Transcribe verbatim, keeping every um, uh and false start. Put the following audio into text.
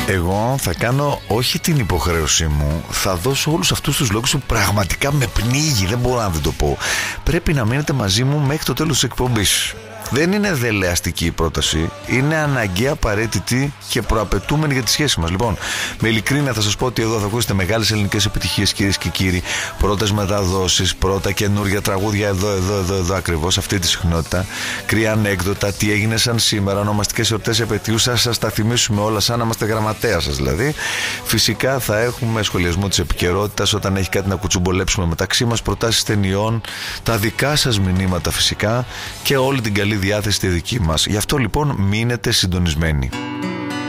Εγώ θα κάνω όχι την υποχρέωσή μου, θα δώσω όλους αυτούς τους λόγους που πραγματικά με πνίγει, δεν μπορώ να δεν το πω. Πρέπει να μείνετε μαζί μου μέχρι το τέλος της εκπομπής. Δεν είναι δελεαστική η πρόταση, είναι αναγκαία, απαραίτητη και προαπαιτούμενη για τη σχέση μας. Λοιπόν, με ειλικρίνεια θα σας πω ότι εδώ θα ακούσετε μεγάλες ελληνικές επιτυχίες, κυρίες και κύριοι. Πρώτες μεταδόσεις, πρώτα καινούργια τραγούδια εδώ, εδώ, εδώ, εδώ ακριβώς, αυτή τη συχνότητα. Κρύα ανέκδοτα, τι έγινε σαν σήμερα, ονομαστικές εορτές επετείου. Θα σας τα θυμίσουμε όλα, σαν να είμαστε γραμματέα σας δηλαδή. Φυσικά θα έχουμε σχολιασμό της επικαιρότητας όταν έχει κάτι να κουτσουμπολέψουμε μεταξύ μας, προτάσεις ταινιών, τα δικά σας μηνύματα φυσικά και όλη την καλή διάθεση τη δική μας. Γι' αυτό λοιπόν μείνετε συντονισμένοι.